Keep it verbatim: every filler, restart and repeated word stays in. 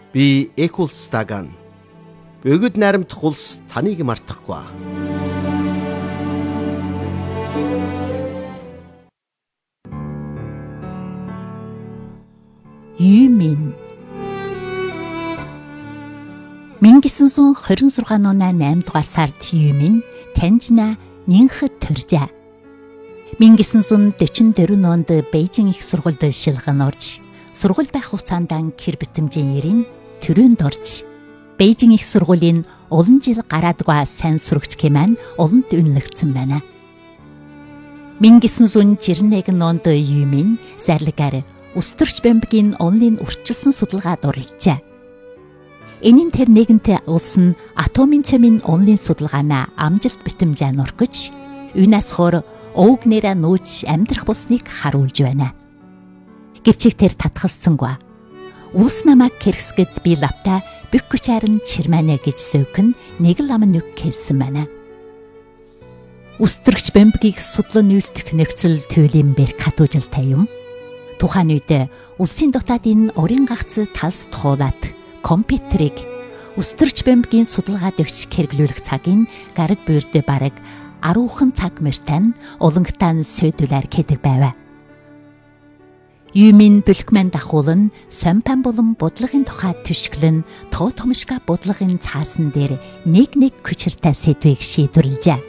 Би Экулс Даган. Бөгөөд найрамдах улс таныг мартахгүй. Юмин мянга девятьсот двадцать шесть оноо eighth дугаар сард Юмин Танжина нянхад төржээ. мянга девятьсот forty-four онд Бээжин их сургуульд шилгэн орж, сургууль байх хугацаанд гэр бүтэмжийн ерийн төрөнд орж, Бээжин их сургуулийн олон жил гараадгүй сайн сурагч Кэмэн олонд үнэлэгдсэн байна. мянга девятьсот ninety-one онд Юмин зарлагаар Өстөрч бэмбгийн онлын урьдчилсан судалгаад оролцжээ. Энийн тэр нэгэнтээ улс нь атомын цомын онлын судалгаанаа амжилт битэмжээр нургиж, юунаас хор өвг нэрэ нүүж амьдрах болсныг харуулж байна. Гэвч тэр татгалцсангүй. Улс намайг кэрсгэд би лавта бükкүчарын чирмэнэ гэж сөөхөн нэг л ам нүг хэлсэн байна. Өстөрч бэмбгийг судлан үйлдэх нөхцөл төлөм бэр хатуужилтай юм. Тухайн үед улсын дотаадын орон гагц талс тохиолаад компьютерийг өстөрч бэмбгийн судалгаад өгч хэрэглүүлэх цагийн гараг буйрд бараг аруухан цаг мөртэн улангатан сөйдүүлэр гэдэг байв. Юмин бүлхмэн дахуулан сомпан болон бодлагын тухай түшгэлэн тоо томшга бодлагын цаасан дээр нэг нэг хүчиртэй сэдвийг шийдвэрлэжээ.